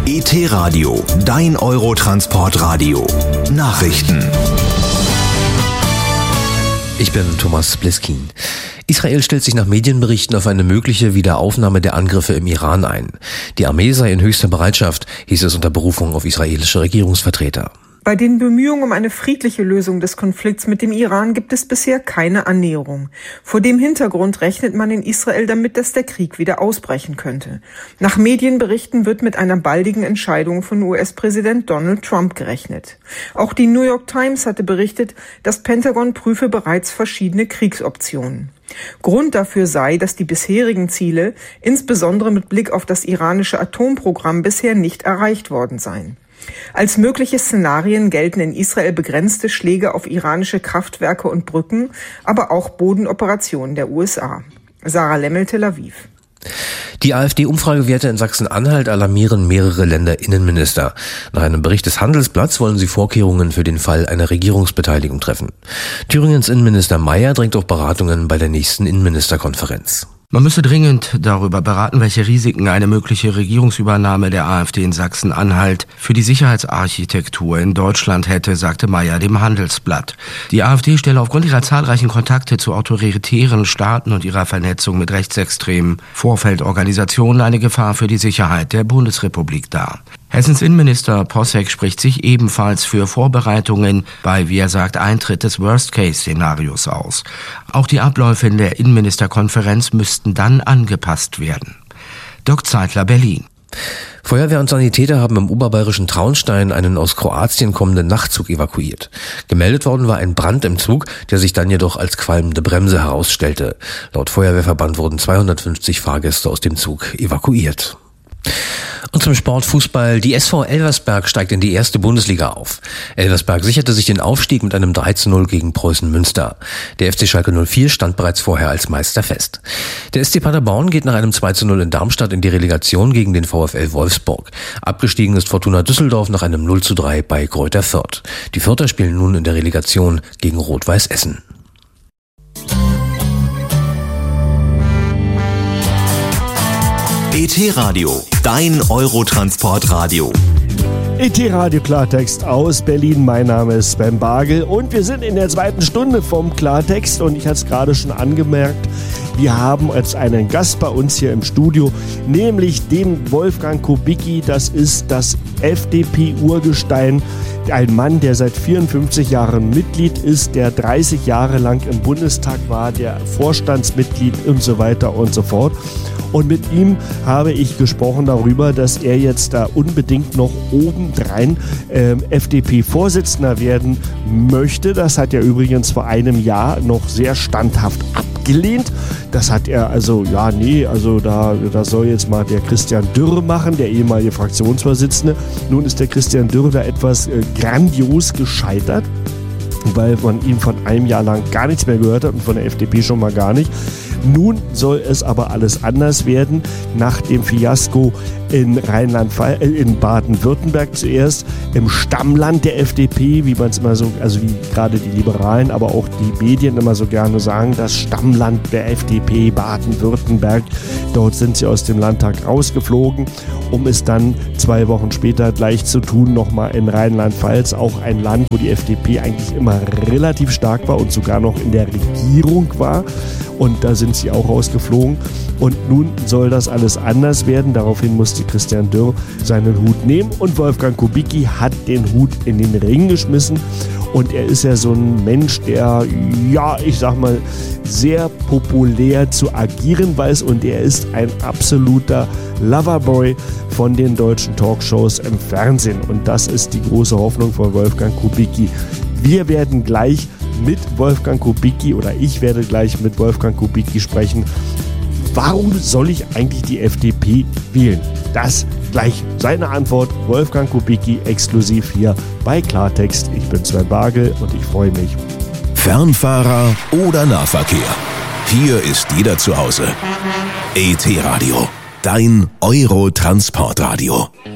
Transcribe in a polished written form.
ET-Radio, dein Eurotransportradio. Nachrichten. Ich bin Thomas Bliskin. Israel stellt sich nach Medienberichten auf eine mögliche Wiederaufnahme der Angriffe im Iran ein. Die Armee sei in höchster Bereitschaft, hieß es unter Berufung auf israelische Regierungsvertreter. Bei den Bemühungen um eine friedliche Lösung des Konflikts mit dem Iran gibt es bisher keine Annäherung. Vor dem Hintergrund rechnet man in Israel damit, dass der Krieg wieder ausbrechen könnte. Nach Medienberichten wird mit einer baldigen Entscheidung von US-Präsident Donald Trump gerechnet. Auch die New York Times hatte berichtet, das Pentagon prüfe bereits verschiedene Kriegsoptionen. Grund dafür sei, dass die bisherigen Ziele, insbesondere mit Blick auf das iranische Atomprogramm, bisher nicht erreicht worden seien. Als mögliche Szenarien gelten in Israel begrenzte Schläge auf iranische Kraftwerke und Brücken, aber auch Bodenoperationen der USA. Sarah Lemmel, Tel Aviv. Die AfD-Umfragewerte in Sachsen-Anhalt alarmieren mehrere Länderinnenminister. Nach einem Bericht des Handelsblatts wollen sie Vorkehrungen für den Fall einer Regierungsbeteiligung treffen. Thüringens Innenminister Mayer drängt auf Beratungen bei der nächsten Innenministerkonferenz. Man müsse dringend darüber beraten, welche Risiken eine mögliche Regierungsübernahme der AfD in Sachsen-Anhalt für die Sicherheitsarchitektur in Deutschland hätte, sagte Mayer dem Handelsblatt. Die AfD stelle aufgrund ihrer zahlreichen Kontakte zu autoritären Staaten und ihrer Vernetzung mit rechtsextremen Vorfeldorganisationen eine Gefahr für die Sicherheit der Bundesrepublik dar. Hessens Innenminister Posseck spricht sich ebenfalls für Vorbereitungen bei, wie er sagt, Eintritt des Worst-Case-Szenarios aus. Auch die Abläufe in der Innenministerkonferenz müssten dann angepasst werden. Dirk Zeitler, Berlin. Feuerwehr und Sanitäter haben im oberbayerischen Traunstein einen aus Kroatien kommenden Nachtzug evakuiert. Gemeldet worden war ein Brand im Zug, der sich dann jedoch als qualmende Bremse herausstellte. Laut Feuerwehrverband wurden 250 Fahrgäste aus dem Zug evakuiert. Und zum Sport Fußball. Die SV Elversberg steigt in die erste Bundesliga auf. Elversberg sicherte sich den Aufstieg mit einem 3:0 gegen Preußen Münster. Der FC Schalke 04 stand bereits vorher als Meister fest. Der SC Paderborn geht nach einem 2:0 in Darmstadt in die Relegation gegen den VfL Wolfsburg. Abgestiegen ist Fortuna Düsseldorf nach einem 0:3 bei Greuther Fürth. Die Fürther spielen nun in der Relegation gegen Rot-Weiß Essen. ET-Radio, dein Eurotransportradio. ET-Radio Klartext aus Berlin. Mein Name ist Sven Bagel und wir sind in der zweiten Stunde vom Klartext und ich hatte es gerade schon angemerkt, wir haben jetzt einen Gast bei uns hier im Studio, nämlich den Wolfgang Kubicki. Das ist das FDP-Urgestein, ein Mann, der seit 54 Jahren Mitglied ist, der 30 Jahre lang im Bundestag war, der Vorstandsmitglied und so weiter und so fort. Und mit ihm habe ich gesprochen darüber, dass er jetzt da unbedingt noch obendrein FDP-Vorsitzender werden möchte. Das hat er übrigens vor einem Jahr noch sehr standhaft abgelehnt. Das hat er da soll jetzt mal der Christian Dürr machen, der ehemalige Fraktionsvorsitzende. Nun ist der Christian Dürr da etwas grandios gescheitert, weil man ihm von einem Jahr lang gar nichts mehr gehört hat und von der FDP schon mal gar nicht. Nun soll es aber alles anders werden. Nach dem Fiasko in in Baden-Württemberg zuerst, im Stammland der FDP, wie man es immer so, also wie gerade die Liberalen, aber auch die Medien immer so gerne sagen, das Stammland der FDP, Baden-Württemberg. Dort sind sie aus dem Landtag rausgeflogen, um es dann 2 Wochen später gleich zu tun, nochmal in Rheinland-Pfalz, auch ein Land, wo die FDP eigentlich immer relativ stark war und sogar noch in der Regierung war. Und da sind sie auch rausgeflogen. Und nun soll das alles anders werden. Daraufhin musste Christian Dürr seinen Hut nehmen. Und Wolfgang Kubicki hat den Hut in den Ring geschmissen. Und er ist ja so ein Mensch, der, sehr populär zu agieren weiß. Und er ist ein absoluter Loverboy von den deutschen Talkshows im Fernsehen. Und das ist die große Hoffnung von Wolfgang Kubicki. Wir werden gleich mit Wolfgang Kubicki oder ich werde gleich mit Wolfgang Kubicki sprechen. Warum soll ich eigentlich die FDP wählen? Das gleich seine Antwort. Wolfgang Kubicki exklusiv hier bei Klartext. Ich bin Sven Bagel und ich freue mich. Fernfahrer oder Nahverkehr. Hier ist jeder zu Hause. ET-Radio, dein Eurotransportradio.